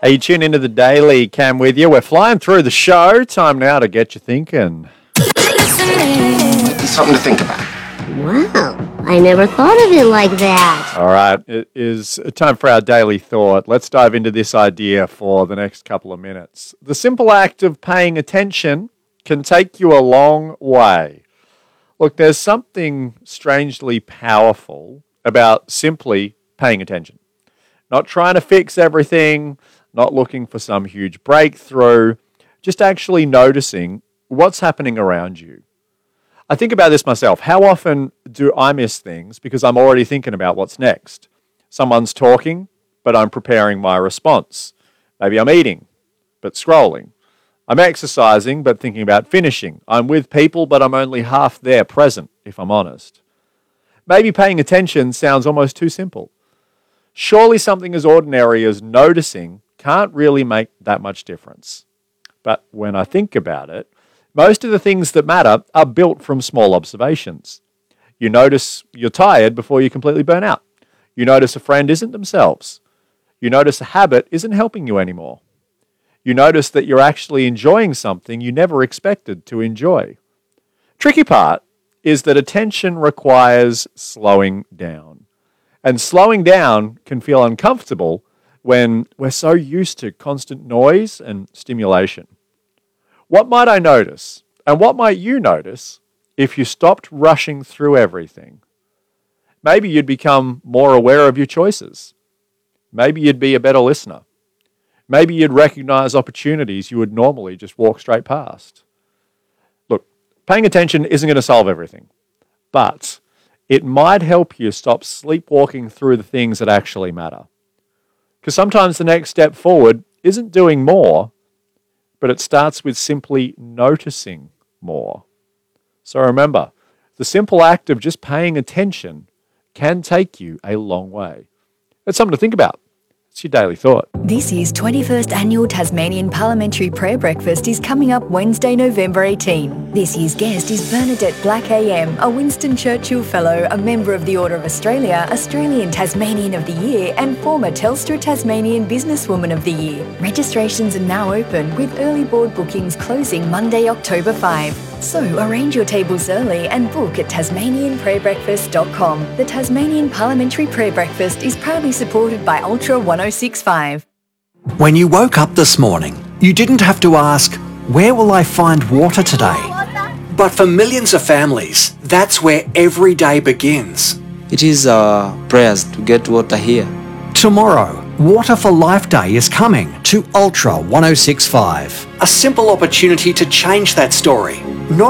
Hey, you tune into the Daily. Cam with you. We're flying through the show. Time now to get you thinking. Something to think about. Wow, I never thought of it like that. All right, it is time for our daily thought. Let's dive into this idea for the next couple of minutes. The simple act of paying attention can take you a long way. Look, there's something strangely powerful about simply paying attention. Not trying to fix everything, not looking for some huge breakthrough, just actually noticing what's happening around you. I think about this myself. How often do I miss things because I'm already thinking about what's next? Someone's talking, but I'm preparing my response. Maybe I'm eating, but scrolling. I'm exercising, but thinking about finishing. I'm with people, but I'm only half there present, if I'm honest. Maybe paying attention sounds almost too simple. Surely something as ordinary as noticing can't really make that much difference. But when I think about it, most of the things that matter are built from small observations. You notice you're tired before you completely burn out. You notice a friend isn't themselves. You notice a habit isn't helping you anymore. You notice that you're actually enjoying something you never expected to enjoy. Tricky part is that attention requires slowing down. And slowing down can feel uncomfortable when we're so used to constant noise and stimulation. What might I notice, and what might you notice, if you stopped rushing through everything? Maybe you'd become more aware of your choices. Maybe you'd be a better listener. Maybe you'd recognize opportunities you would normally just walk straight past. Look, paying attention isn't going to solve everything, but it might help you stop sleepwalking through the things that actually matter. Because sometimes the next step forward isn't doing more, but it starts with simply noticing more. So remember, the simple act of just paying attention can take you a long way. It's something to think about. It's your daily thought. This year's 21st Annual Tasmanian Parliamentary Prayer Breakfast is coming up Wednesday, November 18. This year's guest is Bernadette Black AM, a Winston Churchill Fellow, a member of the Order of Australia, Australian Tasmanian of the Year and former Telstra Tasmanian Businesswoman of the Year. Registrations are now open with early board bookings closing Monday, October 5. So arrange your tables early and book at tasmanianprayerbreakfast.com. The Tasmanian Parliamentary Prayer Breakfast is proudly supported by Ultra 1065. When you woke up this morning, you didn't have to ask, where will I find water today? But for millions of families, that's where every day begins. It is our prayers to get water here. Tomorrow, Water for Life Day is coming to Ultra 1065. A simple opportunity to change that story. Not